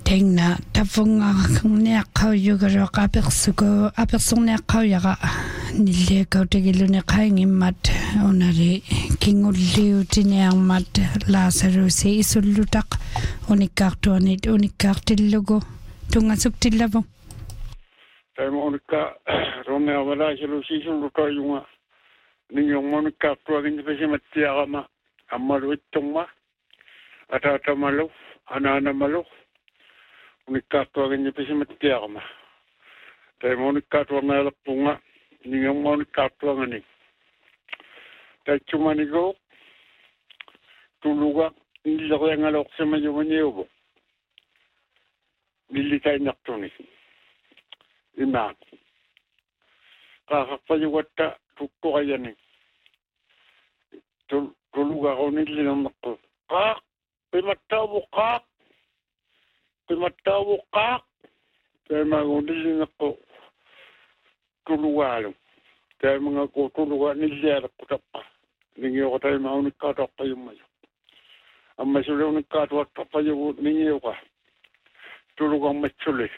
Tengna tafunga ne kauyugara kapersuko apersone kauyara nille kautegilune kaingimat onari kingulliutinearmat Lazarus isullutaq unikkartuanit unikkartillugu tungasuktillavu Taimonka Romeo Valasilo Sisulukayunga Ningomonikkartuagin pesimattiarama ammaluittuma atatamalu ananamalu unikkartuagin pesimattiarama Taimonikkartuangalappunga Ningomonikkartuangani Tachumanigo Tuluga Nilloyangaloksemayumaniubo Nillitainartuni Ima Kakapayuwatta Tukkoyani Tuluga Ronillinamako Kak Pimattawu Kak Taimagunillinako Tulugalu Taimangako Tuluga Nilliaraputappa Ningioko Taimaunikkaatapayumayu Amma Suliunikkaatuattapayugu Ningioka Tuluga Matsuli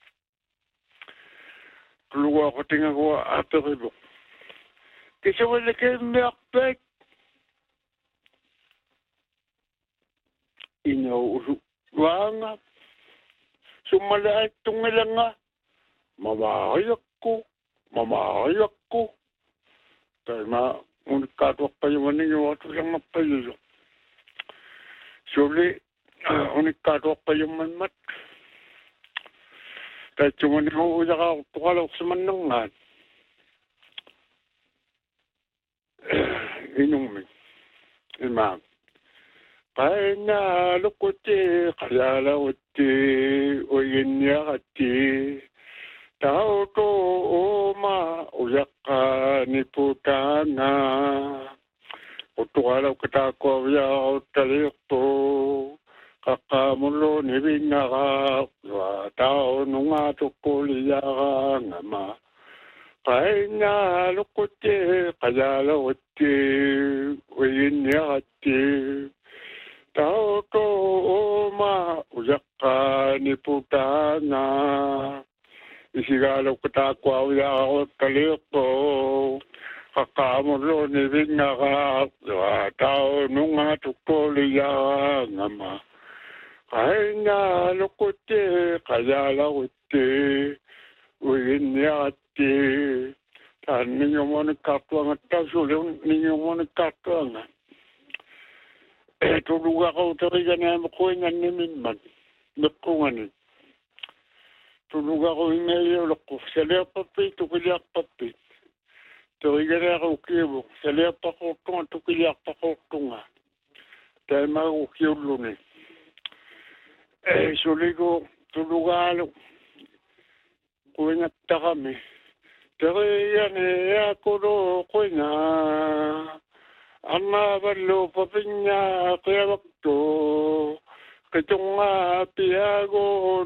Tuluga Kotingago Aperibo Kisawale Kemmeakpek Inyo Wanga Sumala Tungelanga Mamahayakku Taima Unikkaatuappayumani Watulangappayuyo Suli Unikkaatuappayumanmat Tachumani Ujaka Tukaloksimannangan Inumi Imam Kaina Lukuti Kayalawati Uyinyakati Tauto Oma Uyaka Niputana Utuala Katako Yao Talikto Kakamulo Nibinaga Tao Nunga Tukuliyaga Nama Kaina Lukuti Kayalawati Uyinyakati Tauto Oma Uyaka Niputana Isigalo Katako Yao Talikto Kakamulo Nibinaga Tao Nunga Tukuliyaga Nama Kaina Lukuti Kayalawati Uyinyati Ningomonikkartuanga Tasuliun Ningomonikkartuanga Tuluga Kautarigana Mkoina Niminman Mekungani Tuluga Koimeyo Loko Salia Papi Tukiliak Papi Turigana Kokibo Salia Pakotunga Tukiliak Pakotunga Taima Kokiuluni Suligo Tulugalo Kuina Takami Turigane Yakuro Kuina Amma Ballo Papinya Kayabakto Katunga Piago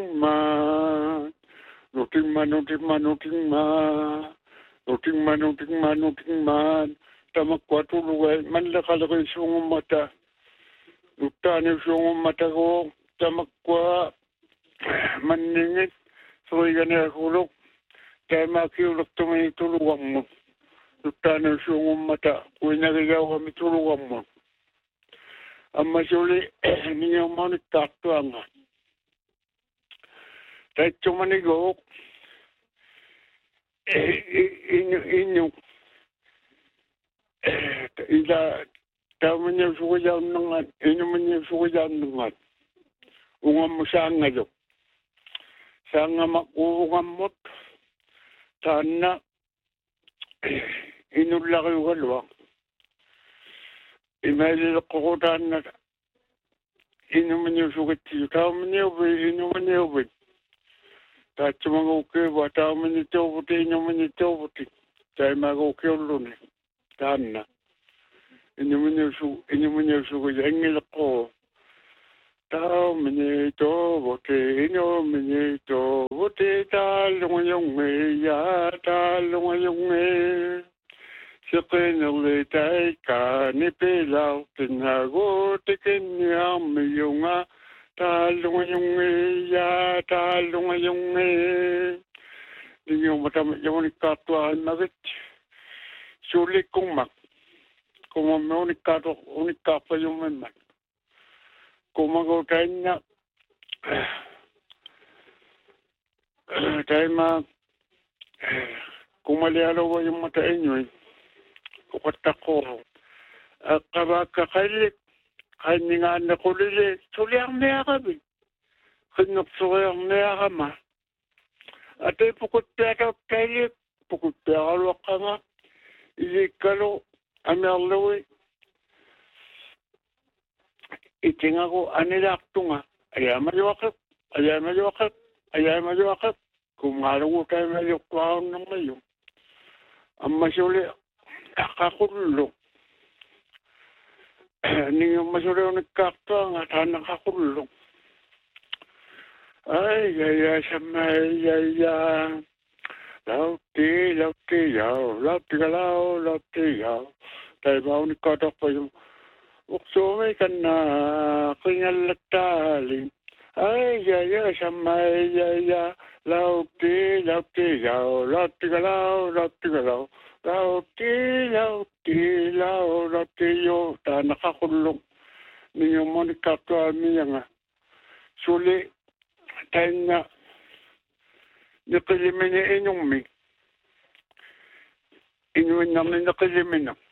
Nutingman Tamakwa Tuluga Mandakalaga Sungumata Nutani Sungumata Go Tamakwa Maningit Surigane Huluk Tamakiluk Tumi Tulugamu Nutani Sungumata Winagawa Mitulugamu Amma Suli Ningomonikkartuanga Tachumanigo Inyo Ida Tamanya Sugayanangan Inumanya Sugayanangan Ungamusangayo Sangamak Tana Inulagawalwa Imagine the Kotan Inumanya Sugati Tamanya Tachumagoke, what how many tovoti, no many tovoti, Taimago Kiluni, Tana. In the Minusu with Engel, Tao Minito, Vote, no Minito, Vote, Talong me, Yatalong me. Sepenole Taika, Nipela, Tinago, Tekenya, Miunga, talunga yung ya talunga yung yung matama yung katua nagit sulit kong mak kung may unikapa yung man kung mag-utayin na tayo kung malialawa yung mata inyo kukat ako kabakakalik kanya nga na kulili suli ang mayakabin kinapsuri ang mayakama at ay pukut pera kailik pukut pera ka nga ilikalo amerlawi itinga ko anilakto nga ayama yuwakap kung malago tayo mayukwaon ng mayo ang masuli akakullo ninyo masuli ang nagkakto nga tahan nakakullo ay yaya samay yaya lauti yaw tayo ba unikatak pa yung uksumay ka na kinalataling ay yaya samay yaya lauti yaw lauti yo ta nakakulong ninyo mo nikatwa miya nga suli tayo nga nakilimin niya inyong mi inyong namin nakilimin na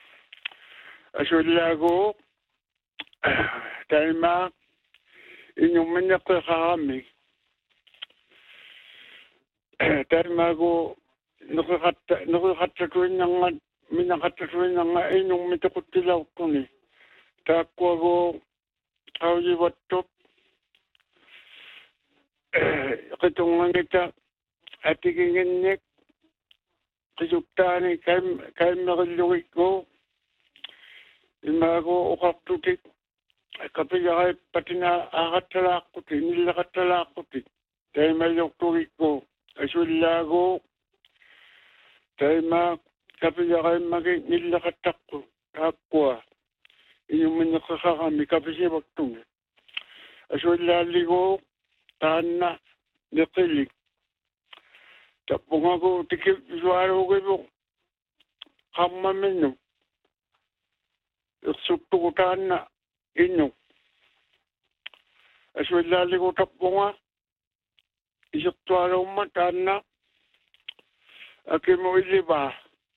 asulago tayo ma inyong mi nakakami tayo mago nakakatatuin na nga minakatatuin na nga inyong mitakutilaw ko ni takwa ko kawiwatop kitong ngita at ikinginik kisuptani kay makiluwi ko imago ukaktutik kapila kay pati na akatalakuti nilakatalakuti kay mayoktuwi ko asulago kay kapila kay maging nilakatakko takwa inyong minakakakami kapisi waktung asulaligo tanah dekilik tapong ako tikip suaro ko kama menu sukto tanah inyo asulali ko tapong isuktuaro matana akimo iliba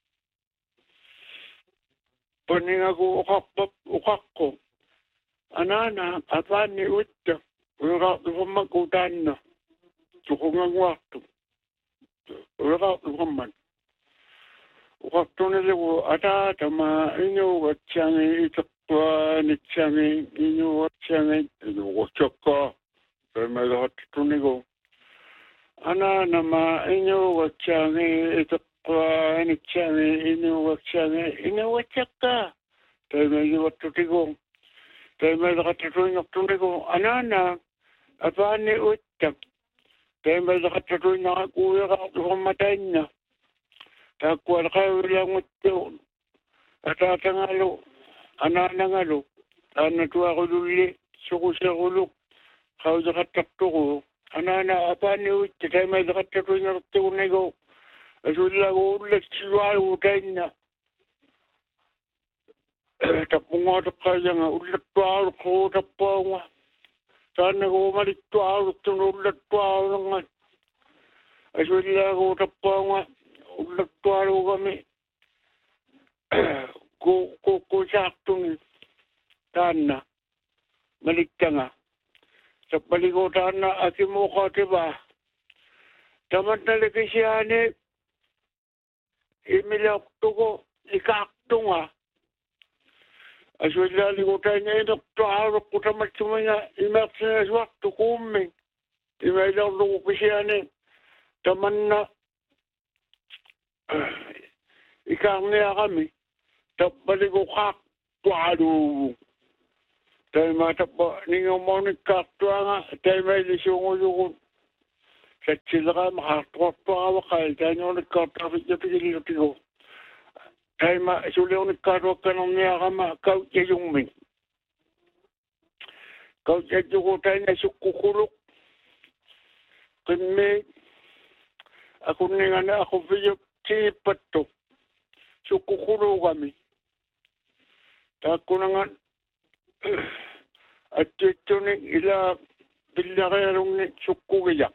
paning ako ukak ko anana apa ni utta Ura magutan na. Tukungang waktu. Ura man. Waktu nila ko ata tama inyo watsangi itakwa nitsangi inyo watsangi inyo watsaka. Kaya may lahat ito nigo. Ana nama inyo watsangi itakwa nitsangi inyo watsaka. Kaya may lahat ito nigo. Kaya may lahat ito nigo. Ana apa ni utak kaya may nakatatuloy na kakuya ka kumatay na takwa kayo lang ito at atangalo ananangalo anatuwa ko luli suko sa kulok kayo nakatakto ko anana apa ni utak kaya may nakatatuloy na ito na ko asula ko ulit siya utay na tapong nga kaya nga ulit pa ko tapong nga sana ko malito ako tunulat pa ako nga aswila ko tapa nga ulat pa ako kami ko saktong sana malikta nga sa palikotan na akim mo ka diba tamat na lagi siya ni imilakto ko ikakto nga aswila likotan niya inaktaharap ko tamat sumaya imaksinas waktu kuming imailakto ko siya ni taman na ikang niya kami tapali ko kaktuado tayo matapa ninyo mo nagkaktua nga tayo may lisyong sa sila ka makaktua wakal tayo nyo nagkaktua ko tayo suliw nagkaktua ka nung niya ka makaw yung ming Kau jadi kota ini suku kuluk. Kami aku nengan aku video cepat tu. Suku kuluk kami. Aku nengan itu ni ila bilarang ni suku kaya.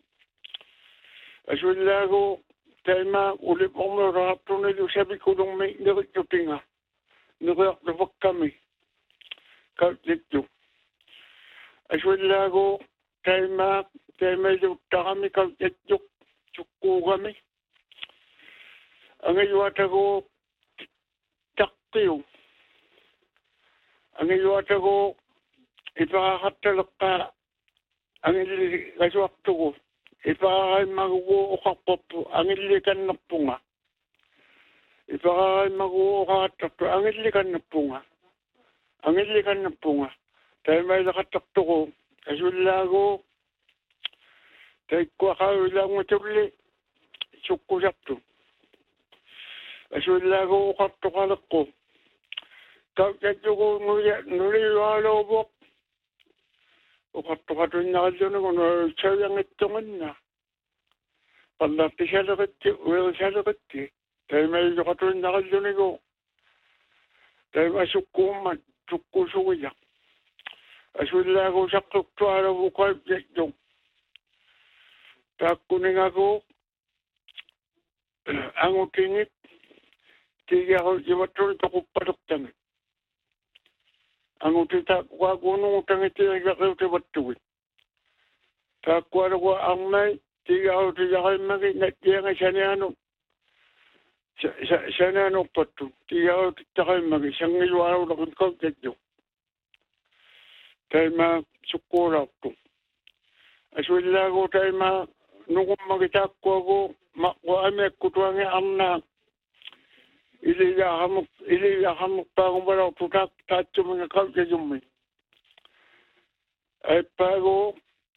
Asulah aku tema ulip umur rapi ni tu sabi kulung ni nak cutinga. Nak dapat kami. Kau itu. Asulah aku tema itu kami kau itu suku kami. Angin luar aku tak tiu. Angin luar aku ibarat terlepas angin li waktu ko ibarat magu okapopo angin li kan napunga ibarat magu okapopo angin li kan napunga tayo may nakatakto ko kasula ko tayo ko lang matuli suko sakto kasula ko okapopo ko kapit ko nuli walobok Ukatu-katu nakadyon ko na sayang itungan na. Pandati siya lakati, well siya lakati. Tayo may ukatu nakadyon ko. Tayo masukuman, sukusuya. Aswila ko sa kuktuara bukal dito. Takunin ako. Ang utingit. Tiga ko, iwatul ito ko patuktan. Ang utita ko nung utang iti ang gakaw ti batuwi. Takwa ko ang may tiga ti gakaw magi natiya nga siya na patu. Tiga ti gakaw magi siyang iluaraw na kung kagdyo. Tayo sukura ko. Aswila ko tayo nung magitakwa ko makuami at kutuangi ang na Iliya hamuk pa kung wala putak tacho mga kalka yumi. Ay pago,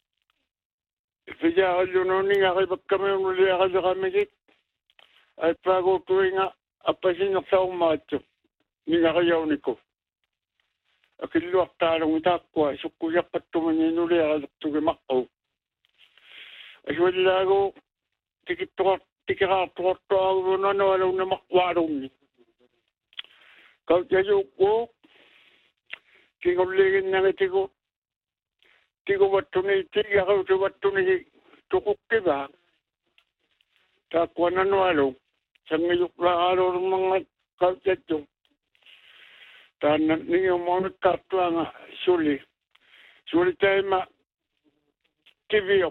Fija kaluno ni nga kay kami muli ka sa kami kit. Ay pago tuwi nga apasin ng sa umacho. Ni nga kayaw ni ko. Akiluak talong itakwa, sukuyak patumaninuli ka sa tugimakaw. Ay wala ko, tikikatorto ako na wala na makwarong ni. Kau jadi ko, kikuligin na tigo batu ni tiga kau tu batu ni tukuk tiba. Takwa na walo, sangayuk la alo mga kau jadi. Tanan niyo mo katwa nga suli tayo kibiyok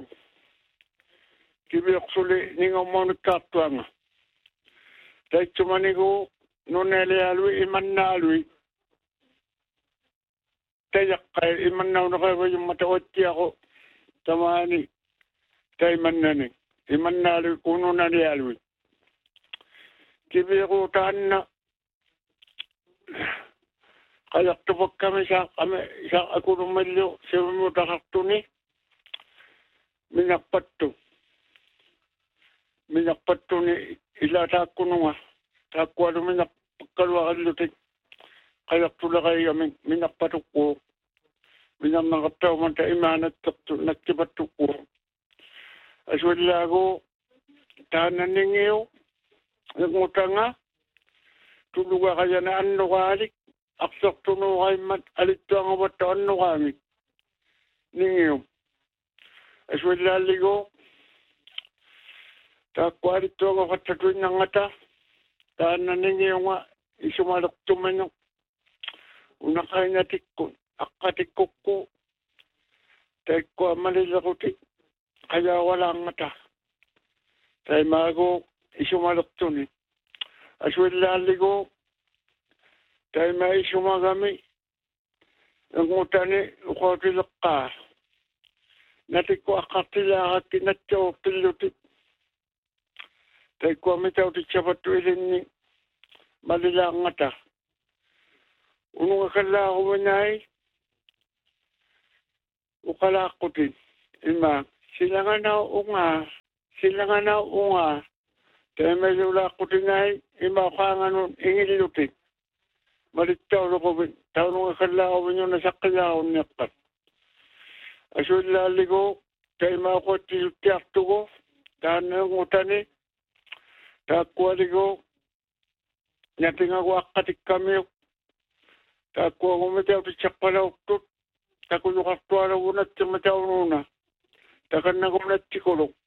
suli niyo mo katwa nga. Tayo tumanigo nuneli alwi iman na alwi. Tayak kayo iman na kayo yung matawati ako. Tamani tayo man na ni. Iman na alwi kuno na ni alwi. Kibiyok taan na. Kaya tupag kami sa ako lumalyo sa mga takakto ni. Minakpat to ni ilata ko nunga. Takwa luminak pagkalwakan lutik. Kaya tula kayo kami minakpat ko. Minamangkataw man tayo imanat nagtibat ko. Aswala ko tahanan ningiyo. Nagmutanga. Tuluga kaya na ano kalik. Aksak tuno kay mat alito ang wataan no kami. Ninyo. Aswala ligo. Takwa dito ako katatuin ng ata. Taan na ninyo nga isumalok tumanok. Una kayo natik ko. Akatikok ko. Tayo ko amalila ko tik. Kaya wala ang mata. Tayo mago isumalok tunin. Aswala ligo. Tayo may sumagami. Ang utani, ukotilak ka. Natin ko akatila at tinatyaw pilutit. Tayo ko amitaw ti sabatuilin ni malila ang mata. Unong akala ko manay, ukala ko din. Ima, sila nga na unga. Tayo may lula ko din ay, ima ka nga nun, ingilutit. Malitaw na ko, taon nga kalaw nyo na sa kalaw niya pa. Asullaalligu taimaaquttiuttiartugu taanneungutani taakkualigu natingaguaqqatikkamiuk taakkuagumitautichaqqalauttut takuluqartualagunattimataununa takannagunattikulu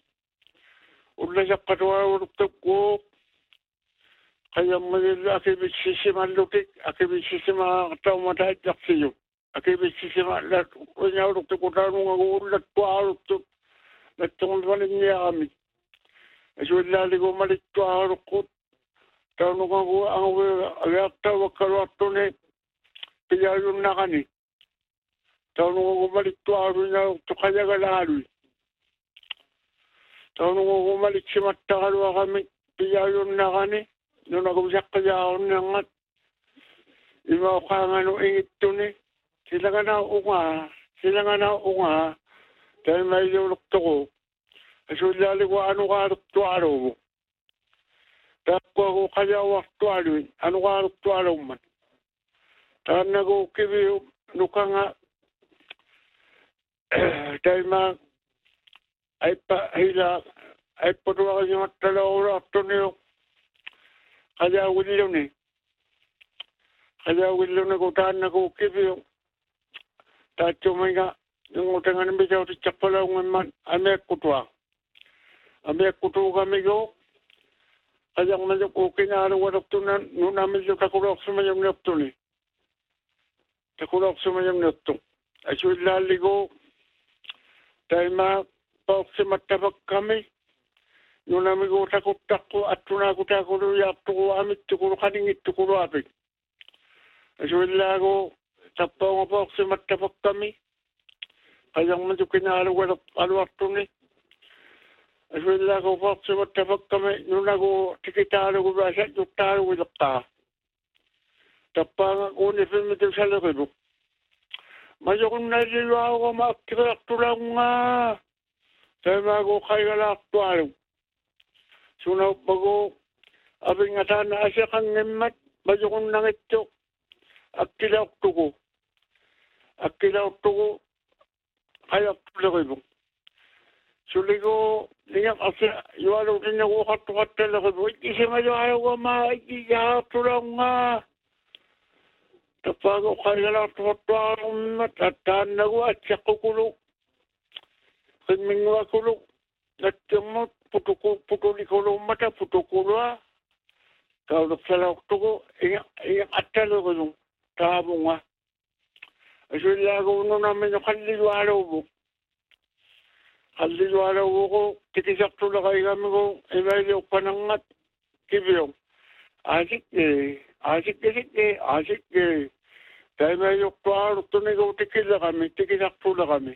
ullasaqqatualuurtukkuuq qayammadilla akibissisimallutik akibissisimaaqtaumataajjaqsiyu akibissisimallat uñauluktikutaanungaguullattuaaluttuk lattuŋulvalinniaqami asuillaaligu malittuaaluqqut taunungagu anguvi agiaqtauwakkaluartuni piyaayunnaqani taunungagu malittuaaluñaluqtu qayagalaalui taunungagu malitsimattaqaluaqami piyaayunnaqani nunagusaqqiyaaunniangat imauqaanganu ingittuni silangana ungaa taimailiuluqtuqu asuillaaligu anuqaaluqtualuugu taakkuagu qajauartualuin anuqaaluqtualumman taannagu kiviu nukanga taima aipputuaqasimattalauluartuniu qajauilluni ku taannagu kiviu taatsuminga nungutangani misauticcaqqalaungamman ameekkutuugamigu qajaqmajuk ukinaaluwaluqtunan nunamillu takuloqsumayamniqtu asuillaalligu taima pauqsimattapakkami nunamigu takuttaqqu attunaakutaakulu yaaqtuqu amittukulu qaningittukuluapik asuillaagu tappaunga pauqsimattapakkami qajaqmajukinaaluwaluartuni asuillaagu pauqsimattapakkami nunagu tikitaalugu asajjuttaalugu ileqqaa tappaanga kuunifimmitusaliqilu majoqunnalliluaugama akkiriaqtulaungaa taimaagu qaygalaartualu sunauppagu apingataana asiqangimmat majoqunnangittu akkilauqtugu qayaqtuliqilu suligu lingaq asia yualuutinnaguuqartuqattaliqilu ikkisimaluaugama ikkijaartulaungaa tappagu qaygalaartuqartuarummat attaannagu atsaqqukulu qimminguakulu nattimmut putulikulummata putukulua kauluqsalauqtugu ingaq attaliqilu taavunga asuillaagu nunammiñu qallilualuugu tikisaqtulaqaigamigu imailiuqqanangat kiviu Asikke taimailuqtuaaluqtunigu tikisaqtulaqami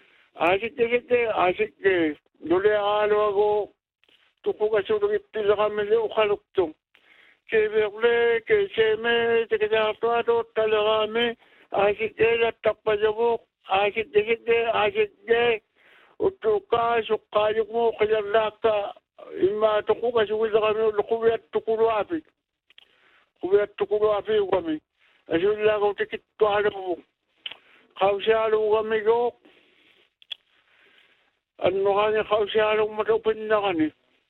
Asikke nuleaaluagu tuqukasulugippilaqamili uqaluqtu keebiqle keeseeme tikisaqtualuuttaliqaami Asikke lattaqpajavuq Asikke uttuqaa suqqaajuqmu qiyallaaqta imma tuqukasugileqami luquviyattukuluapi Kuviattukuluafiugami asuillaagu tikittualugu qausialuugamigu annuqaani qausialuummata upinnaqani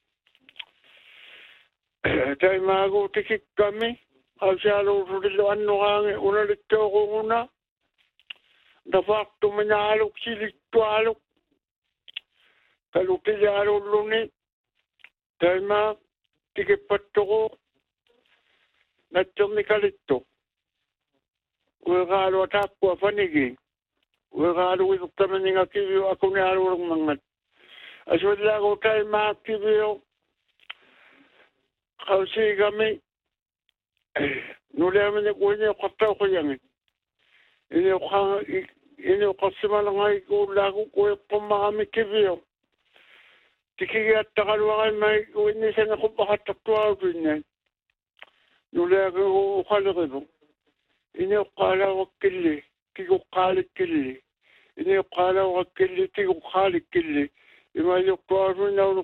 taimaagu tikikkami qausialuusulillu annuqaangi unalittuuquguna dafaaqtuminaaluk silittualuk kalutijaalulluni taimaa tikippattuqu nattomikalittu ueqaalu ataaqkua fanigi ueqaalu wisuqtamaninga kiviu akuniaaluurummangat asuillaagu taimaa kiviu qausiigami nuleamini kuiniuqartauqiyangi iniuqarsimalangaykuullaagu kuiqqummaaqami kiviu tikigiattaqaluaqaimai uinnisanga quppaqattaqtualutuinnan nuleagu uqaliqilu iniuqqaalauakkilli kiguqqaalikilli iniuqqaalauakkilli tiguqqaalikilli imailuqtualuinaulu